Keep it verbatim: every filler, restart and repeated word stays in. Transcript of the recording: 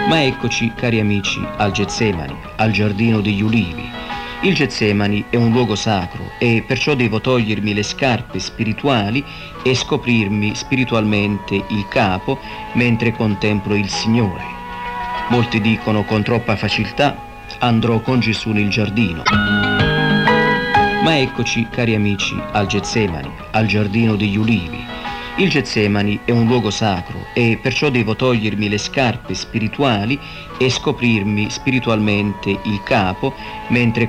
Ma eccoci, cari amici, al Getsemani, al giardino degli ulivi. Il Getsemani è un luogo sacro e perciò devo togliermi le scarpe spirituali e scoprirmi spiritualmente il capo mentre contemplo il Signore. Molti dicono con troppa facilità: andrò con Gesù nel giardino. Ma eccoci, cari amici, al Getsemani, al giardino degli ulivi. Il Getsemani è un luogo sacro e perciò devo togliermi le scarpe spirituali e scoprirmi spiritualmente il capo mentre